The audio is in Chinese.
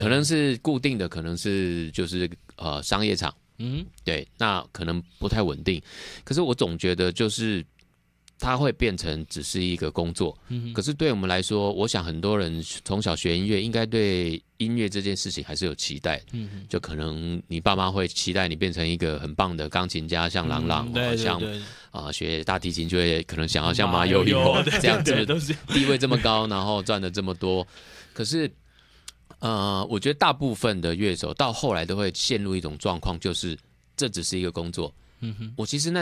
可能是固定的，可能是就是商业场，对，那可能不太稳定。可是我总觉得就是它会变成只是一个工作，可是对我们来说，我想很多人从小学音乐，应该对音乐这件事情还是有期待，就可能你爸妈会期待你变成一个很棒的钢琴家，像郎朗，像学大提琴就会可能想要像马友友这样子，地位这么高，然后赚的这么多，可是。我觉得大部分的乐手到后来都会陷入一种状况，就是这只是一个工作。我其实那